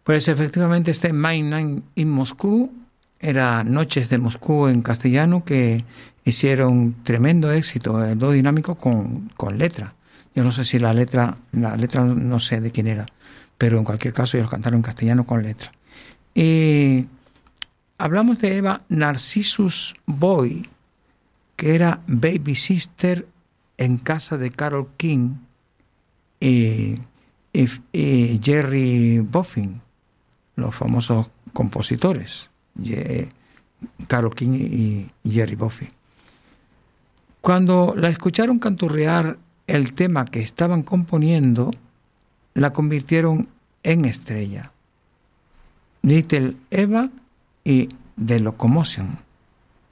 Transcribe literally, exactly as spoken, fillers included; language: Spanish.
Pues efectivamente este My Night in Moscú era Noches de Moscú en castellano, que hicieron tremendo éxito, el dúo dinámico con, con letra. Yo no sé si la letra, la letra no sé de quién era, pero en cualquier caso ellos cantaron en castellano con letra. Y hablamos de Eva Narcissus Boy, que era baby sister en casa de Carole King y, y, y Jerry Boffin, los famosos compositores, Carole King y, y Jerry Boffin. Cuando la escucharon canturrear el tema que estaban componiendo, la convirtieron en estrella. Little Eva y The Locomotion.